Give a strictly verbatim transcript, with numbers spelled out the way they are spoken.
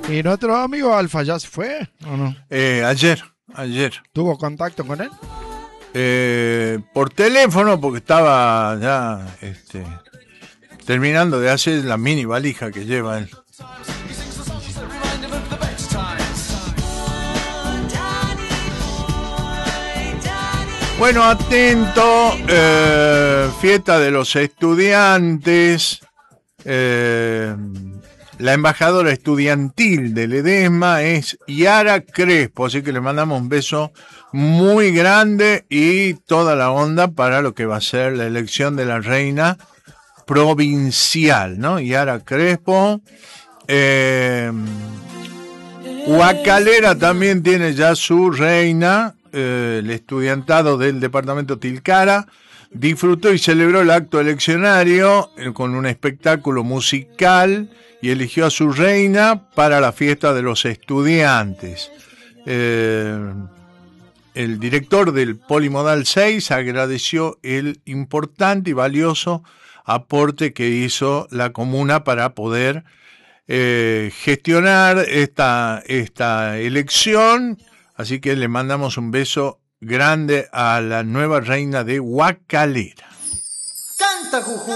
¿Y nuestro amigo Alfa ya se fue o no? Eh, ayer, ayer. ¿Tuvo contacto con él? Eh, por teléfono, porque estaba ya este, terminando de hacer la mini valija que lleva él. Bueno, atento, eh, fiesta de los estudiantes, eh, la embajadora estudiantil del Ledesma es Yara Crespo, así que le mandamos un beso muy grande y toda la onda para lo que va a ser la elección de la reina provincial, ¿no? Yara Crespo. Eh, Huacalera también tiene ya su reina. Eh, el estudiantado del departamento Tilcara disfrutó y celebró el acto eleccionario eh, con un espectáculo musical y eligió a su reina para la fiesta de los estudiantes. Eh, el director del Polimodal seis agradeció el importante y valioso aporte que hizo la comuna para poder eh, gestionar esta, esta elección. Así que le mandamos un beso grande a la nueva reina de Huacalera. Canta, Juju.